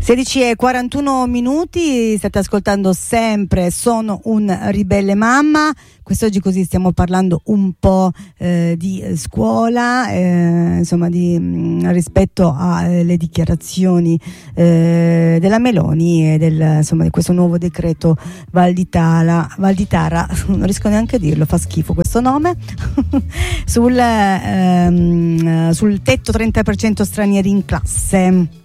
16:41, state ascoltando sempre Sono un ribelle mamma. Quest'oggi così stiamo parlando un po' di scuola, insomma rispetto alle dichiarazioni della Meloni e di questo nuovo decreto Valditara, non riesco neanche a dirlo, fa schifo questo nome, sul tetto 30% stranieri in classe.